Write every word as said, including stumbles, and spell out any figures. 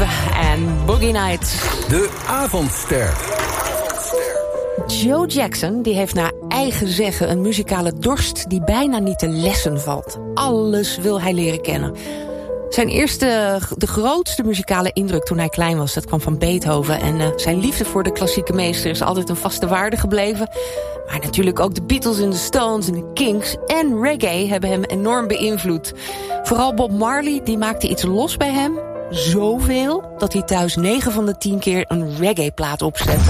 en Boogie Nights. De avondster. Joe Jackson die heeft naar eigen zeggen een muzikale dorst die bijna niet te lessen valt. Alles wil hij leren kennen. Zijn eerste, de grootste muzikale indruk toen hij klein was, dat kwam van Beethoven. En uh, zijn liefde voor de klassieke meester is altijd een vaste waarde gebleven. Maar natuurlijk ook de Beatles en de Stones en de Kings en reggae hebben hem enorm beïnvloed. Vooral Bob Marley, die maakte iets los bij hem. Zoveel dat hij thuis negen van de tien keer een reggae-plaat opzette.